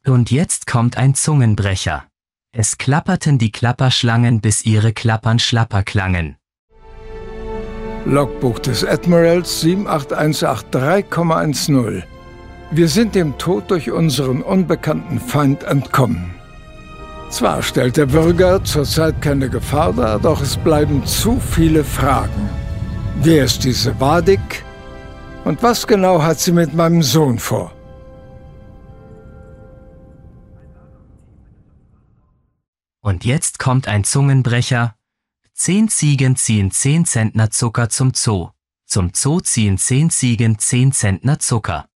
Und jetzt kommt ein Zungenbrecher. Es klapperten die Klapperschlangen, bis ihre Klappern schlapper klangen. Logbuch des Admirals 78183,10. Wir sind dem Tod durch unseren unbekannten Feind entkommen. Zwar stellt der Bürger zurzeit keine Gefahr dar, doch es bleiben zu viele Fragen. Wer ist diese Wadik? Und was genau hat sie mit meinem Sohn vor? Und jetzt kommt ein Zungenbrecher. 10 Ziegen ziehen 10 Zentner Zucker zum Zoo. Zum Zoo ziehen 10 Ziegen 10 Zentner Zucker.